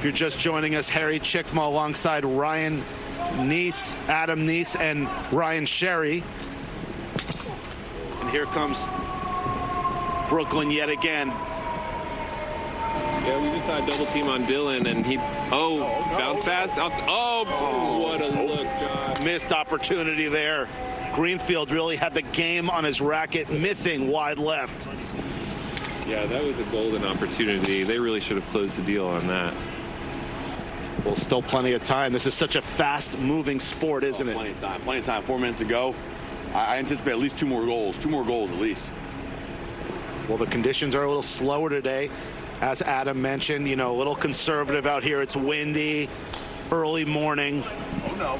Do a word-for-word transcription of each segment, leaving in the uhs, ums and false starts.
you're just joining us, Harry Chickma alongside Ryan Neese, Adam Neese, and Ryan Sherry. And here comes Brooklyn yet again. Yeah, we just saw a double team on Dylan, and he, oh, oh no. bounce pass. Off, oh, oh, what a look, Josh. Missed opportunity there. Greenfield really had the game on his racket, missing wide left. Yeah, that was a golden opportunity. They really should have closed the deal on that. Well, still plenty of time. This is such a fast-moving sport, isn't oh, it? Plenty of time. Plenty of time. Four minutes to go. I, I anticipate at least two more goals. Two more goals at least. Well, the conditions are a little slower today. As Adam mentioned, you know, a little conservative out here. It's windy, early morning. Oh, no.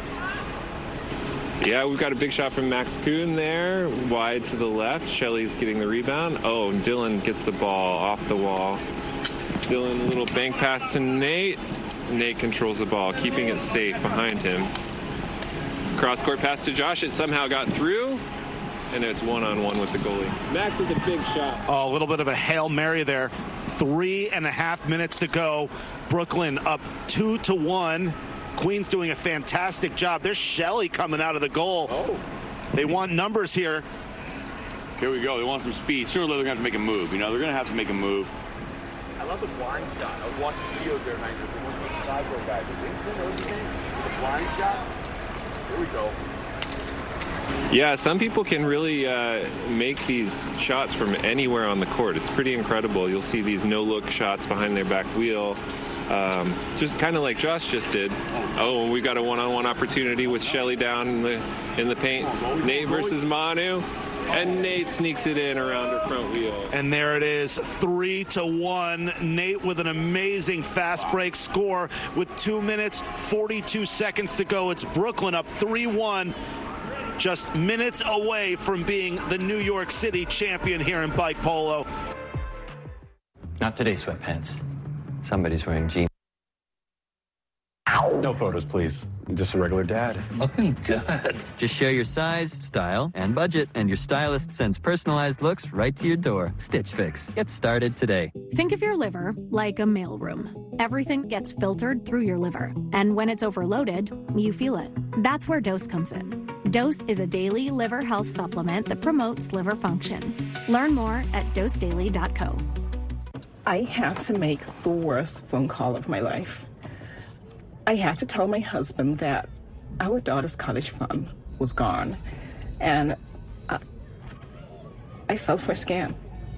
Yeah, we've got a big shot from Max Kuhn there, wide to the left. Shelley's getting the rebound. Oh, Dylan gets the ball off the wall. Dylan, a little bank pass to Nate. Nate controls the ball, keeping it safe behind him. Cross-court pass to Josh. It somehow got through, and it's one-on-one with the goalie. Max with a big shot. Oh, a little bit of a Hail Mary there. Three and a half minutes to go. Brooklyn up two to one. Queens doing a fantastic job. There's Shelley coming out of the goal. Oh. They want numbers here. Here we go. They want some speed. Sooner or later, they're going to have to make a move. You know, they're going to have to make a move. I love the blind shot. I was watching videos there, and I was one of those side row guys. Is this everything? The blind shot? Here we go. Yeah, some people can really uh, make these shots from anywhere on the court. It's pretty incredible. You'll see these no-look shots behind their back wheel, um, just kind of like Josh just did. Oh, we got a one-on-one opportunity with Shelley down in the in the paint. Nate versus Manu, and Nate sneaks it in around her front wheel. And there it is, three to one. Nate with an amazing fast break score with two minutes, forty-two seconds to go. It's Brooklyn up three one. Just minutes away from being the New York City champion here in bike polo. Not today, sweatpants. Somebody's wearing jeans. No photos, please. I'm just a regular dad. Looking good. Just share your size, style, and budget, and your stylist sends personalized looks right to your door. Stitch Fix. Get started today. Think of your liver like a mailroom. Everything gets filtered through your liver. And when it's overloaded, you feel it. That's where Dose comes in. Dose is a daily liver health supplement that promotes liver function. Learn more at dose daily dot co. I had to make the worst phone call of my life. I had to tell my husband that our daughter's college fund was gone, and I, I fell for a scam.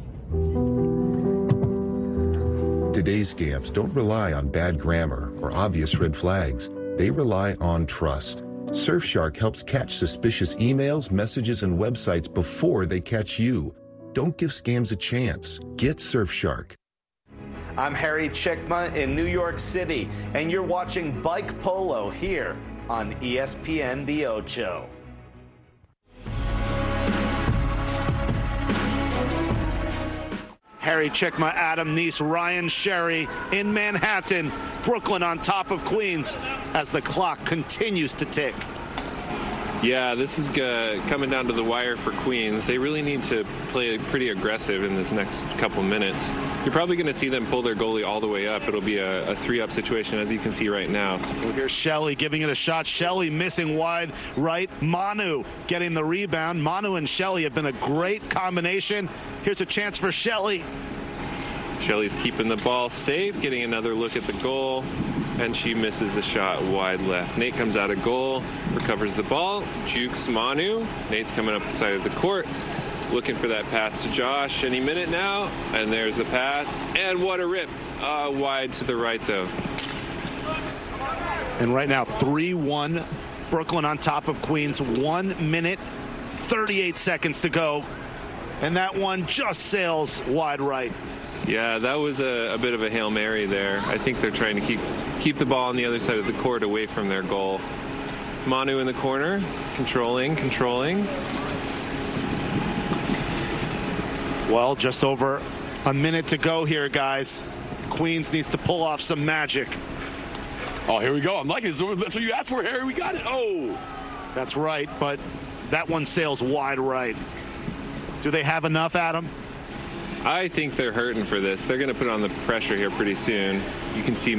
Today's scams don't rely on bad grammar or obvious red flags. They rely on trust. Surfshark helps catch suspicious emails, messages, and websites before they catch you. Don't give scams a chance. Get Surfshark. I'm Harry Chickma in New York City, and you're watching Bike Polo here on E S P N The Ocho. Harry Chickma, Adam Neese, Ryan Sherry in Manhattan. Brooklyn on top of Queens as the clock continues to tick. Yeah, this is uh, coming down to the wire for Queens. They really need to play pretty aggressive in this next couple minutes. You're probably going to see them pull their goalie all the way up. It'll be a, a three-up situation, as you can see right now. Well, here's Shelley giving it a shot. Shelley missing wide right. Manu getting the rebound. Manu and Shelley have been a great combination. Here's a chance for Shelley. Shelley's keeping the ball safe, getting another look at the goal, and she misses the shot wide left. Nate comes out of goal, recovers the ball, jukes Manu. Nate's coming up the side of the court, looking for that pass to Josh. Any minute now, and there's the pass, and what a rip. Uh, wide to the right, though. And right now, three one, Brooklyn on top of Queens. One minute, thirty-eight seconds to go, and that one just sails wide right. Yeah, that was a, a bit of a Hail Mary there. I think they're trying to keep keep the ball on the other side of the court away from their goal. Manu in the corner, controlling, controlling. Well, just over a minute to go here, guys. Queens needs to pull off some magic. Oh, here we go. I'm liking it. That's what you asked for, Harry. We got it. Oh. That's right, but that one sails wide right. Do they have enough, Adam? I think they're hurting for this. They're going to put on the pressure here pretty soon. You can see